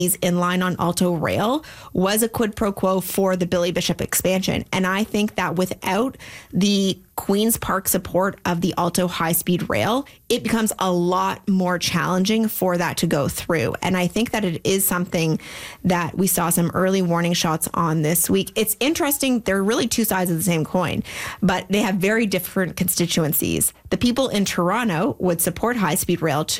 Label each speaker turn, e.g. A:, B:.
A: in line on Alto Rail was a quid pro quo for the Billy Bishop expansion. And I think that without the Queen's Park support of the Alto high-speed rail, it becomes a lot more challenging for that to go through. And I think that it is something that we saw some early warning shots on this week. It's interesting. They're really two sides of the same coin, but they have very different constituencies. The people in Toronto would support high-speed rail